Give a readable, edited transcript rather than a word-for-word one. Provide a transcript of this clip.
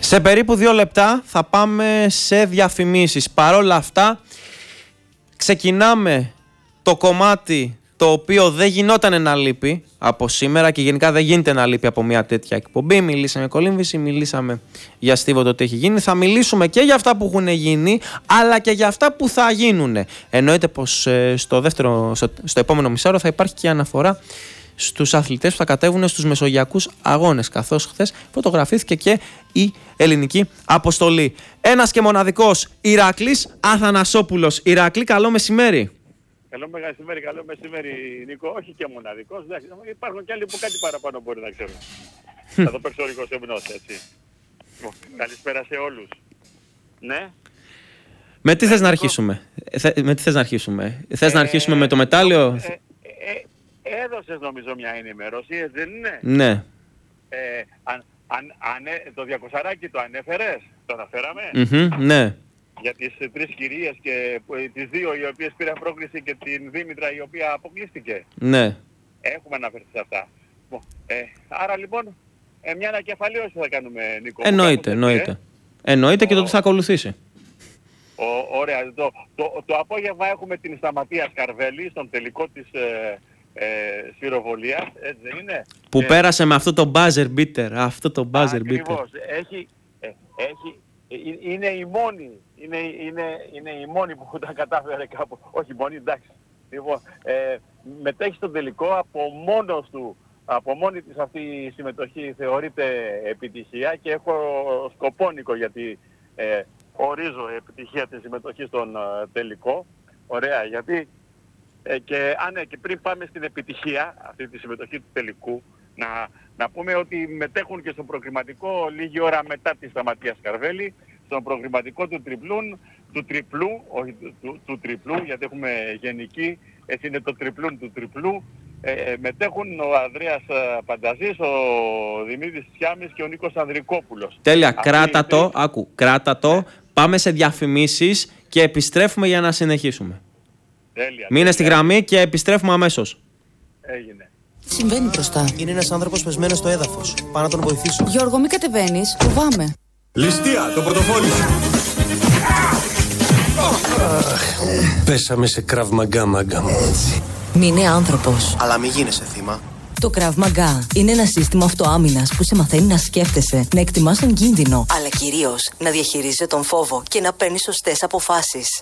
Σε περίπου 2 λεπτά θα πάμε σε διαφημίσεις. Παρόλα αυτά, ξεκινάμε το κομμάτι το οποίο δεν γινόταν να λείπει από σήμερα και γενικά δεν γίνεται να λείπει από μια τέτοια εκπομπή. Μιλήσαμε για κολύμβηση, μιλήσαμε για Στίβο το τι έχει γίνει. Θα μιλήσουμε και για αυτά που έχουν γίνει, αλλά και για αυτά που θα γίνουν. Εννοείται πως στο επόμενο μισάωρο θα υπάρχει και αναφορά στους αθλητές που θα κατέβουν στους μεσογειακούς αγώνες, καθώς χθες φωτογραφήθηκε και η ελληνική αποστολή. Ένας και μοναδικός Ηρακλής Αθανασόπουλος. Ηρακλή, καλό μεσημέρι. Καλό μεσημέρι, καλό μεσημέρι, Νίκο. Όχι και μοναδικός, υπάρχουν και άλλοι που κάτι παραπάνω μπορεί να ξέρουν. Θα το παίξω λίγο σεμνός, έτσι. Καλησπέρα σε όλους. Ναι. Με τι θες να αρχίσουμε? Θες να αρχίσουμε με το μετάλλιο? Έδωσες νομίζω μια ενημέρωση, δεν είναι? Ναι. Το 200 το ανέφερες? Το αναφέραμε? Ναι. Για τις 3 κυρίες και τις 2 οι οποίες πήραν πρόκληση και την Δήμητρα η οποία αποκλείστηκε. Ναι. Έχουμε αναφερθεί σε αυτά. Άρα λοιπόν μια ανακεφαλαίωση θα κάνουμε, Νίκο. Εννοείται και το τι θα ακολουθήσει. Ωραία. Το απόγευμα έχουμε την Σταματία Σκαρβέλη στον τελικό της σφυροβολίας, έτσι δεν είναι? Που πέρασε με αυτό το buzzer beater. Ακριβώς. Είναι η μόνη. Είναι η μόνη που τα κατάφερε κάπου. Όχι μόνη, εντάξει. Λοιπόν, μετέχει στον τελικό από μόνος του. Από μόνη της αυτή η συμμετοχή θεωρείται επιτυχία και έχω σκοπό, Νίκο, γιατί ορίζω επιτυχία της συμμετοχής στον τελικό. Ωραία, γιατί και πριν πάμε στην επιτυχία αυτή τη συμμετοχή του τελικού, να πούμε ότι μετέχουν και στο προκριματικό λίγη ώρα μετά τη Σταματία Σκαρβέλη, στον προκριματικό του τριπλού, γιατί έχουμε γενική, έτσι είναι το τριπλούν του τριπλού. Μετέχουν ο Ανδρέας Πανταζής, ο Δημήτρης Τσιάμης και ο Νίκος Ανδρικόπουλος. Τέλεια, κράτα το. Πάμε σε διαφημίσεις και επιστρέφουμε για να συνεχίσουμε. Τέλεια. Μείνε στη γραμμή και επιστρέφουμε αμέσως. Έγινε. Συμβαίνει μπροστά. Είναι ένας άνθρωπος πεσμένος στο έδαφος. Πάω να τον βοηθήσω. Γιώργο, μην κατεβαίνεις. Φοβάμαι. Ληστεία, το πορτοφόλι. Πέσαμε σε Krav Maga, μάγκα μου. Μείνε άνθρωπος. Αλλά μην γίνεσαι θύμα. Το Krav Maga είναι ένα σύστημα αυτοάμυνας που σε μαθαίνει να σκέφτεσαι, να εκτιμάς τον κίνδυνο, αλλά κυρίως να διαχειρίζεσαι τον φόβο και να παίρνεις σωστές αποφάσεις.